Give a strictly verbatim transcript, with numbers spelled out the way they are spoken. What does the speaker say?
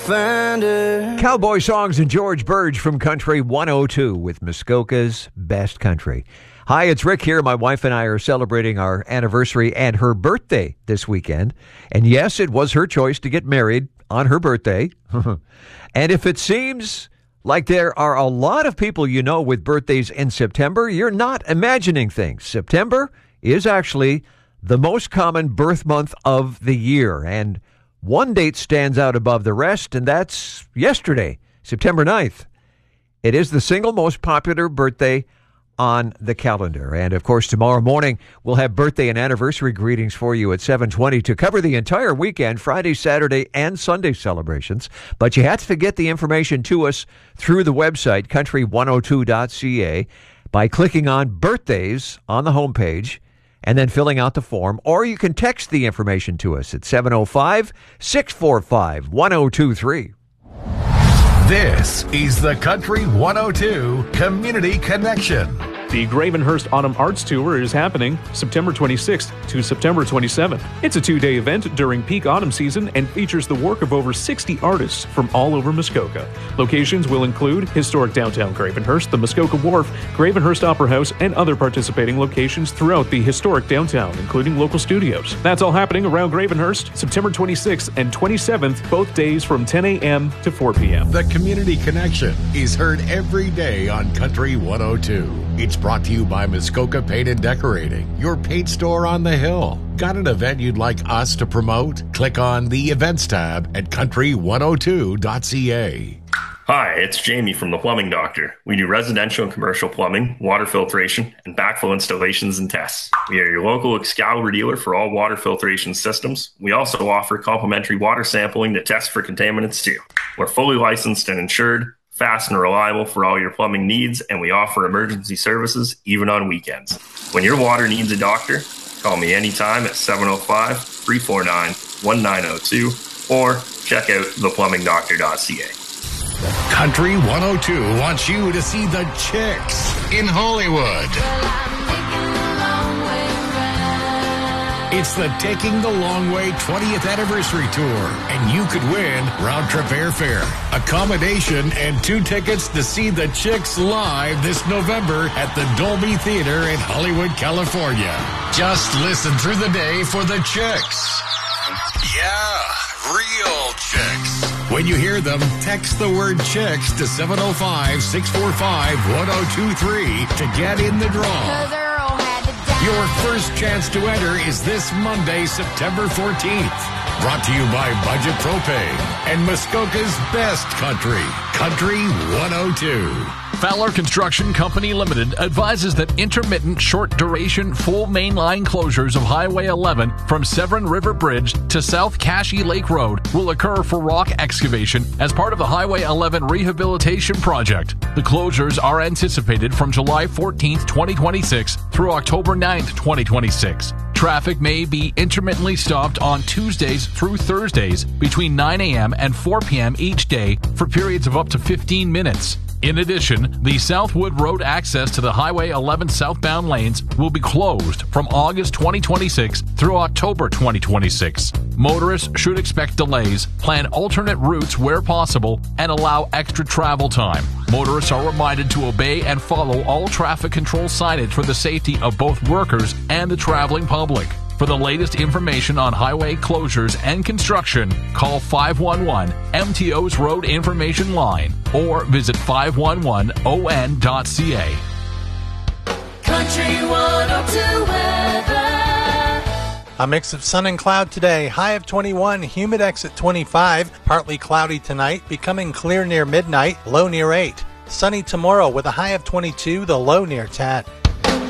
Cowboy songs and George Burge from Country one oh two with Muskoka's Best Country. Hi, it's Rick here. My wife and I are celebrating our anniversary and her birthday this weekend. And yes, it was her choice to get married on her birthday. And if it seems like there are a lot of people you know with birthdays in September, you're not imagining things. September is actually the most common birth month of the year. And one date stands out above the rest, and that's yesterday, September ninth. It is the single most popular birthday on the calendar. And, of course, tomorrow morning we'll have birthday and anniversary greetings for you at seven twenty to cover the entire weekend, Friday, Saturday, and Sunday celebrations. But you have to get the information to us through the website, country one oh two dot c a, by clicking on Birthdays on the homepage and then filling out the form, or you can text the information to us at seven oh five, six four five, one oh two three. This is the Country one oh two Community Connection. The Gravenhurst Autumn Arts Tour is happening September twenty-sixth to September twenty-seventh. It's a two-day event during peak autumn season and features the work of over sixty artists from all over Muskoka. Locations will include historic downtown Gravenhurst, the Muskoka Wharf, Gravenhurst Opera House, and other participating locations throughout the historic downtown, including local studios. That's all happening around Gravenhurst, September twenty-sixth and twenty-seventh, both days from ten a.m. to four p.m. The Community Connection is heard every day on Country one oh two. It's brought to you by Muskoka Paint and Decorating, your paint store on the hill. Got an event you'd like us to promote? Click on the Events tab at country one oh two dot c a. Hi, it's Jamie from The Plumbing Doctor. We do residential and commercial plumbing, water filtration, and backflow installations and tests. We are your local Excalibur dealer for all water filtration systems. We also offer complimentary water sampling to test for contaminants too. We're fully licensed and insured, fast and reliable for all your plumbing needs, and we offer emergency services even on weekends. When your water needs a doctor, call me anytime at seven oh five, three four nine, one nine oh two or check out the plumbing doctor dot c a. Country one oh two wants you to see the Chicks in Hollywood. It's the Taking the Long Way twentieth Anniversary Tour, and you could win round-trip airfare, accommodation, and two tickets to see the Chicks live this November at the Dolby Theater in Hollywood, California. Just listen through the day for the Chicks. Yeah, real Chicks. When you hear them, text the word Chicks to seven oh five, six four five, one oh two three to get in the draw. Your first chance to enter is this Monday, September fourteenth. Brought to you by Budget Propane and Muskoka's Best Country, Country one oh two. Fowler Construction Company Limited advises that intermittent short-duration full mainline closures of Highway eleven from Severn River Bridge to South Cashy Lake Road will occur for rock excavation as part of the Highway eleven rehabilitation project. The closures are anticipated from July fourteenth, twenty twenty-six through October ninth, twenty twenty-six. Traffic may be intermittently stopped on Tuesdays through Thursdays between nine a.m. and four p.m. each day for periods of up to fifteen minutes. In addition, the Southwood Road access to the Highway eleven southbound lanes will be closed from August twenty twenty-six through October twenty twenty-six. Motorists should expect delays, plan alternate routes where possible, and allow extra travel time. Motorists are reminded to obey and follow all traffic control signage for the safety of both workers and the traveling public. For the latest information on highway closures and construction, call five one one M T O's Road Information Line or visit five one one O N dot c a. Country one oh two weather. A mix of sun and cloud today, high of twenty-one, humidex at twenty-five, partly cloudy tonight, becoming clear near midnight, low near eight. Sunny tomorrow with a high of twenty-two, the low near ten.